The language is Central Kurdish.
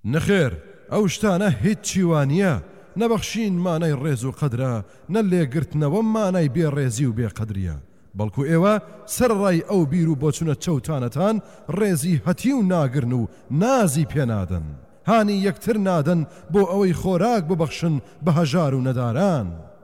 نەخێر ئەو شتانە هیچ چیوانیە نەبەخشین مانای ڕێز و قەدرە نە لێگرتنەوە مانای بێڕێزی و بێقەدریە بەڵکو ئێوە سەرڕای ئەو بیر و بۆچونە چەوتانەتان ڕێزی هەتی و ناگرن و نازی پێنادەن هانی یەکتر نادەن بۆ ئەوەی خۆراک ببەخشن بە هەژار و نەداران